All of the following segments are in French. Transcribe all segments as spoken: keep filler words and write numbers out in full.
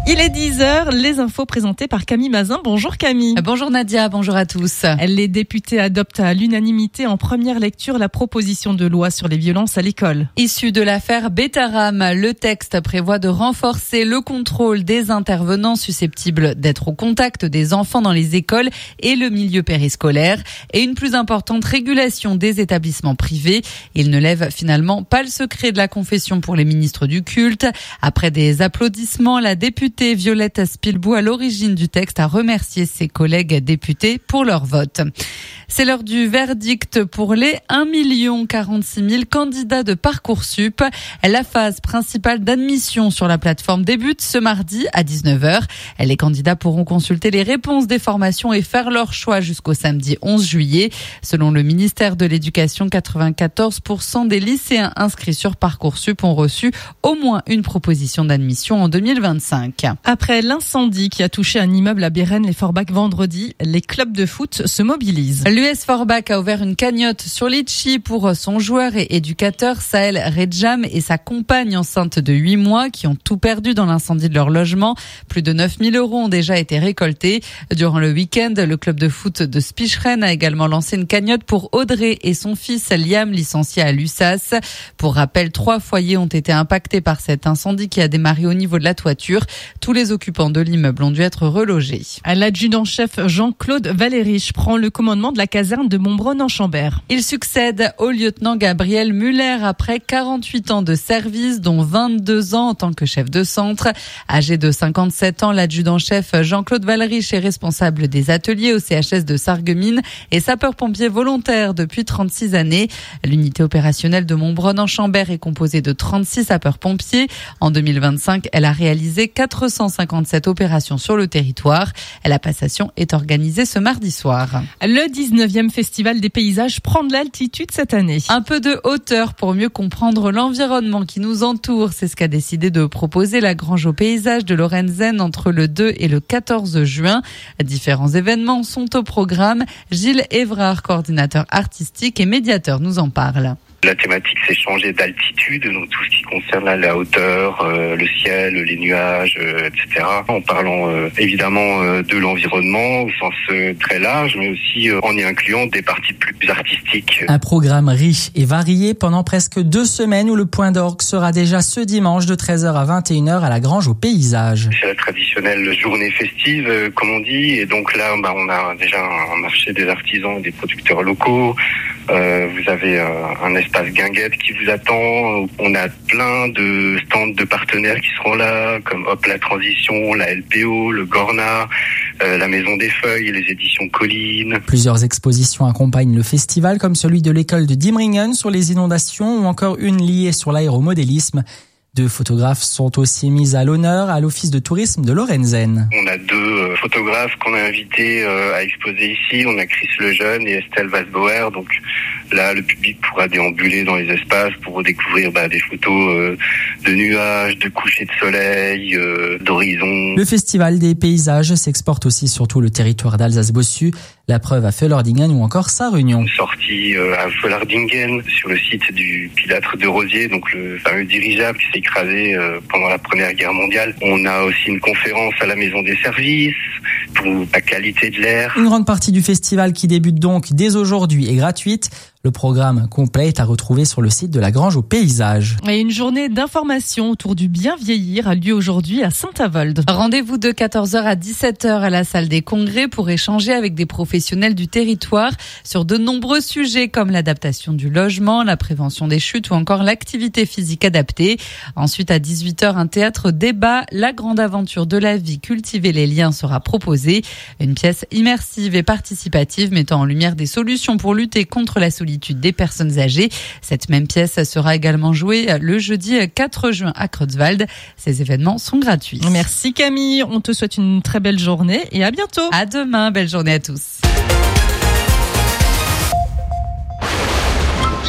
Il est dix heures, les infos présentées par Camille Mazin. Bonjour Camille. Bonjour Nadia, bonjour à tous. Les députés adoptent à l'unanimité en première lecture la proposition de loi sur les violences à l'école. Issu de l'affaire Betaram, le texte prévoit de renforcer le contrôle des intervenants susceptibles d'être au contact des enfants dans les écoles et le milieu périscolaire et une plus importante régulation des établissements privés. Il ne lève finalement pas le secret de la confession pour les ministres du culte. Après des applaudissements, la députée Violette Spilbou, à l'origine du texte, a remercié ses collègues députés pour leur vote. C'est l'heure du verdict pour les un million quarante-six mille candidats de Parcoursup. La phase principale d'admission sur la plateforme débute ce mardi à dix-neuf heures. Les candidats pourront consulter les réponses des formations et faire leur choix jusqu'au samedi onze juillet. Selon le ministère de l'Éducation, quatre-vingt-quatorze pour cent des lycéens inscrits sur Parcoursup ont reçu au moins une proposition d'admission en deux mille vingt-cinq. Après l'incendie qui a touché un immeuble à Bérennes-les-Forbach vendredi, les clubs de foot se mobilisent. L'U S Forbach a ouvert une cagnotte sur Litchi pour son joueur et éducateur Sahel Redjam et sa compagne enceinte de huit mois qui ont tout perdu dans l'incendie de leur logement. Plus de neuf mille euros ont déjà été récoltés. Durant le week-end, le club de foot de Spicheren a également lancé une cagnotte pour Audrey et son fils Liam, licencié à l'U S A S. Pour rappel, trois foyers ont été impactés par cet incendie qui a démarré au niveau de la toiture. Tous les occupants de l'immeuble ont dû être relogés. L'adjudant-chef Jean-Claude Valérich prend le commandement de la caserne de Montbronn-en-Chambert. Il succède au lieutenant Gabriel Muller après quarante-huit ans de service, dont vingt-deux ans en tant que chef de centre. Âgé de cinquante-sept ans, l'adjudant-chef Jean-Claude Valérich est responsable des ateliers au C H S de Sarreguemines et sapeur-pompier volontaire depuis trente-six années. L'unité opérationnelle de Montbronn-en-Chambert est composée de trente-six sapeurs-pompiers. En deux mille vingt-cinq, elle a réalisé quatre cent cinquante-sept opérations sur le territoire. La passation est organisée ce mardi soir. Le dix-neuvième Festival des paysages prend de l'altitude cette année. Un peu de hauteur pour mieux comprendre l'environnement qui nous entoure. C'est ce qu'a décidé de proposer la Grange aux paysages de Lorenzen entre le deux et le quatorze juin. Différents événements sont au programme. Gilles Évrard, coordinateur artistique et médiateur, nous en parle. La thématique, c'est changer d'altitude, donc tout ce qui concerne la, la hauteur, euh, le ciel, les nuages, euh, et cetera. En parlant euh, évidemment euh, de l'environnement au sens euh, très large, mais aussi euh, en y incluant des parties plus artistiques. Un programme riche et varié pendant presque deux semaines où le point d'orgue sera déjà ce dimanche de treize heures à vingt et une heures à la Grange aux paysages. C'est la traditionnelle journée festive, euh, comme on dit, et donc là, bah, on a déjà un marché des artisans et des producteurs locaux. Euh, vous avez euh, un espace guinguette qui vous attend. On a plein de stands de partenaires qui seront là, comme Hop la Transition, la L P O, le Gorna, euh, la Maison des Feuilles et les éditions Colline. Plusieurs expositions accompagnent le festival, comme celui de l'école de Diemringen sur les inondations ou encore une liée sur l'aéromodélisme. Deux photographes sont aussi mis à l'honneur à l'Office de tourisme de Lorenzen. On a deux photographes qu'on a invités à exposer ici. On a Chris Lejeune et Estelle Vasbauer. Donc là, le public pourra déambuler dans les espaces pour découvrir bah, des photos de nuages, de couchers de soleil, d'horizon. Le festival des paysages s'exporte aussi sur tout le territoire d'Alsace-Bossu. La preuve à Völlerdingen ou encore Sarre-Union. Sortie à Völlerdingen sur le site du Pilâtre de Rosiers, donc le fameux dirigeable qui s'est écrasé pendant la Première Guerre mondiale. On a aussi une conférence à la Maison des Services pour la qualité de l'air. Une grande partie du festival qui débute donc dès aujourd'hui est gratuite. Le programme complet est à retrouver sur le site de la Grange aux paysages. Et une journée d'information autour du bien vieillir a lieu aujourd'hui à Saint-Avold. Rendez-vous de quatorze heures à dix-sept heures à la salle des congrès pour échanger avec des professionnels du territoire sur de nombreux sujets comme l'adaptation du logement, la prévention des chutes ou encore l'activité physique adaptée. Ensuite, à dix-huit heures, un théâtre débat, la grande aventure de la vie, cultiver les liens sera proposée. Une pièce immersive et participative mettant en lumière des solutions pour lutter contre la solitude des personnes âgées. Cette même pièce sera également jouée le jeudi quatre juin à Creutzwald. Ces événements sont gratuits. Merci Camille, on te souhaite une très belle journée et à bientôt. À demain, belle journée à tous.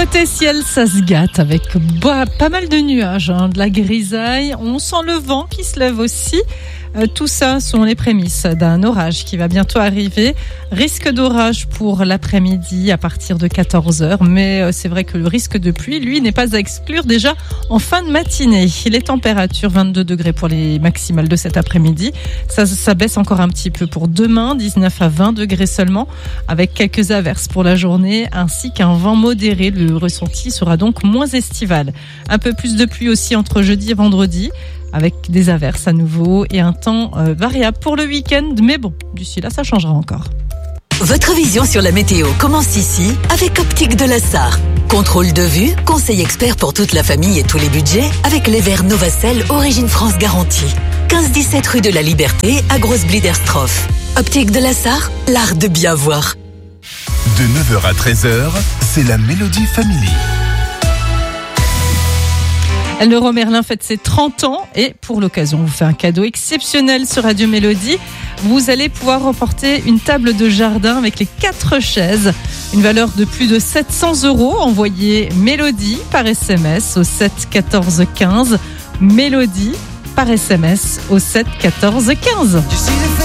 Côté ciel, ça se gâte avec bah, pas mal de nuages, hein, de la grisaille. On sent le vent qui se lève aussi. Euh, tout ça sont les prémices d'un orage qui va bientôt arriver. Risque d'orage pour l'après-midi à partir de quatorze heures. Mais euh, c'est vrai que le risque de pluie, lui, n'est pas à exclure déjà en fin de matinée. Les températures, vingt-deux degrés pour les maximales de cet après-midi. Ça, ça baisse encore un petit peu pour demain, dix-neuf à vingt degrés seulement, avec quelques averses pour la journée, ainsi qu'un vent modéré. Le ressenti sera donc moins estival. Un peu plus de pluie aussi entre jeudi et vendredi, avec des averses à nouveau et un temps euh, variable pour le week-end. Mais bon, d'ici là, ça changera encore. Votre vision sur la météo commence ici avec Optique de la Sarre. Contrôle de vue, conseil expert pour toute la famille et tous les budgets avec les verres Novacell Origine France garantie. quinze dix-sept rue de la Liberté à Grosse-Bliederstroff. Optique de la Sarre, l'art de bien voir. De neuf heures à treize heures, c'est la Mélodie Family. Leroy Merlin fête ses trente ans et pour l'occasion, on vous fait un cadeau exceptionnel sur Radio Mélodie. Vous allez pouvoir remporter une table de jardin avec les quatre chaises. Une valeur de plus de sept cents euros. Envoyez Mélodie par S M S au sept quatorze quinze. Mélodie par S M S au sept quatorze quinze.